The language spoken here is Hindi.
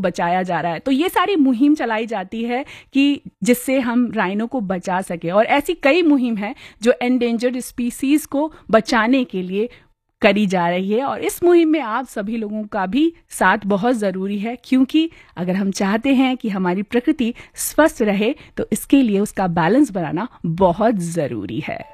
बचाया जा रहा है। तो ये सारी मुहिम चलाई जाती है कि जिससे हम राइनो को बचा सके, और ऐसी कई मुहिम है जो एंडेंजर्ड स्पीसीज को बचाने के लिए करी जा रही है। और इस मुहिम में आप सभी लोगों का भी साथ बहुत ज़रूरी है, क्योंकि अगर हम चाहते हैं कि हमारी प्रकृति स्वस्थ रहे तो इसके लिए उसका बैलेंस बनाना बहुत ज़रूरी है।